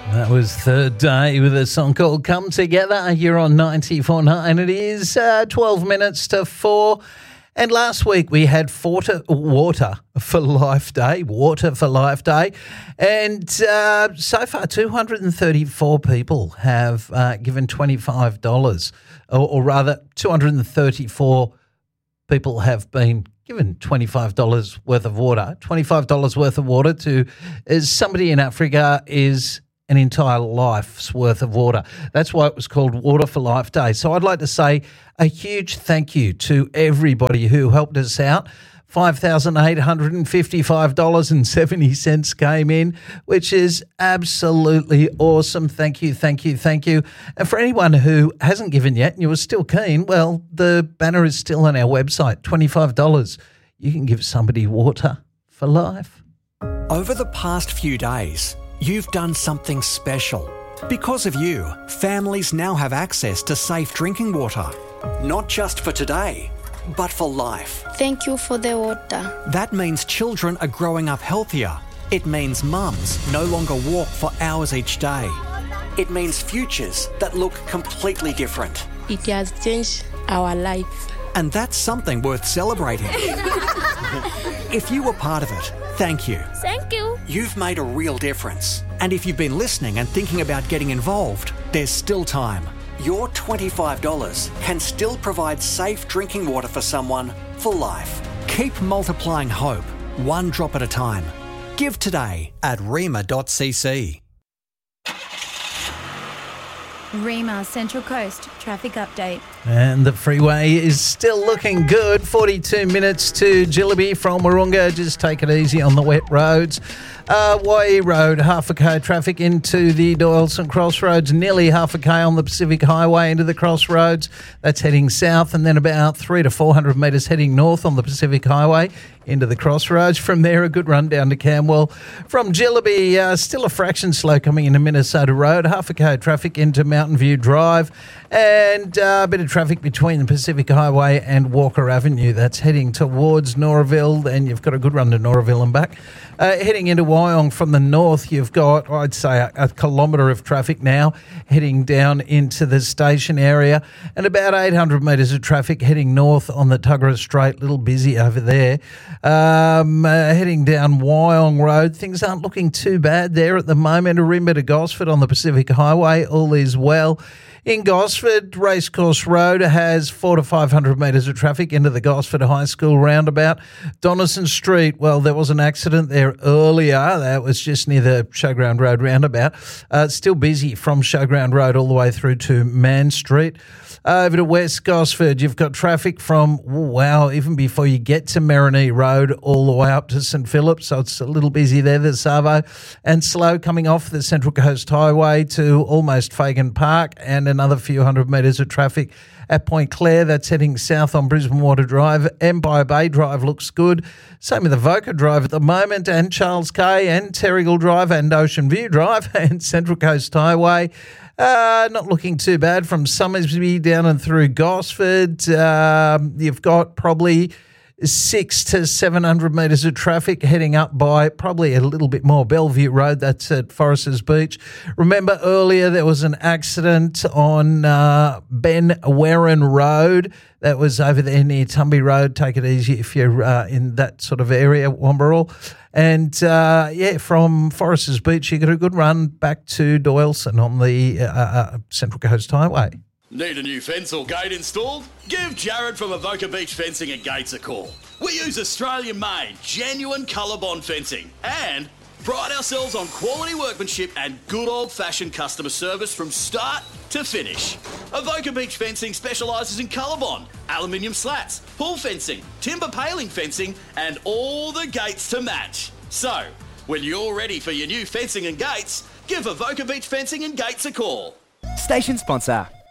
That was Third Day with a song called Come Together. You're on 94.9. It is 12 minutes to 4. And last week we had Water for Life Day. And so far 234 people have given $25, or rather 234 people have been given $25 worth of water. $25 worth of water to somebody in Africa is an entire life's worth of water. That's why it was called Water for Life Day. So I'd like to say a huge thank you to everybody who helped us out. $5,855.70 came in, which is absolutely awesome. Thank you. And for anyone who hasn't given yet and you were still keen, well, the banner is still on our website, $25. You can give somebody water for life. Over the past few days, you've done something special. Because of you, families now have access to safe drinking water. Not just for today, but for life. Thank you for the water. That means children are growing up healthier. It means mums no longer walk for hours each day. It means futures that look completely different. It has changed our life. And that's something worth celebrating. If you were part of it, thank you. Thank you. You've made a real difference. And if you've been listening and thinking about getting involved, there's still time. Your $25 can still provide safe drinking water for someone for life. Keep multiplying hope, one drop at a time. Give today at rema.cc. Rema Central Coast traffic update. And the freeway is still looking good. 42 minutes to Jillaby from Wahroonga. Just take it easy on the wet roads. Waihee Road, half a K traffic into the Doyleson Crossroads. Nearly half a K on the Pacific Highway into the Crossroads. That's heading south, and then about 300 to 400 metres heading north on the Pacific Highway into the Crossroads. From there, a good run down to Camwell. From Jillaby, still a fraction slow coming into Minnesota Road. Half a K traffic into Mountain View Drive. And a bit of traffic between the Pacific Highway and Walker Avenue. That's heading towards Noraville, and you've got a good run to Noraville and back. Heading into Wyong from the north, you've got, I'd say, a kilometre of traffic now heading down into the station area, and about 800 metres of traffic heading north on the Tuggerah Strait. A little busy over there. Heading down Wyong Road, things aren't looking too bad there at the moment. Arimba to Gosford on the Pacific Highway, all is well. In Gosford, Racecourse Road has 400 to 500 metres of traffic into the Gosford High School roundabout. Donaldson Street, well, there was an accident there earlier. That was just near the Showground Road roundabout. It's still busy from Showground Road all the way through to Mann Street. Over to West Gosford, you've got traffic from, even before you get to Marinee Road all the way up to St Philip, so it's a little busy there, the Savo, and slow coming off the Central Coast Highway to almost Fagan Park, and another few hundred metres of traffic at Point Clare. That's heading south on Brisbane Water Drive. Empire Bay Drive looks good. Same with the Voca Drive at the moment, and Charles Cay and Terrigal Drive and Ocean View Drive and Central Coast Highway. Not looking too bad from Summersby down and through Gosford. You've got probably 600 to 700 metres of traffic heading up by probably a little bit more Bellevue Road. That's at Foresters Beach. Remember earlier there was an accident on Ben Warren Road. That was over there near Tumby Road. Take it easy if you're in that sort of area, Wamberal. And, from Foresters Beach, you got a good run back to Doyleson on the Central Coast Highway. Need a new fence or gate installed? Give Jared from Avoca Beach Fencing and Gates a call. We use Australian-made, genuine ColourBond fencing and pride ourselves on quality workmanship and good old-fashioned customer service from start to finish. Avoca Beach Fencing specialises in ColourBond, aluminium slats, pool fencing, timber paling fencing and all the gates to match. So, when you're ready for your new fencing and gates, give Avoca Beach Fencing and Gates a call. Station sponsor,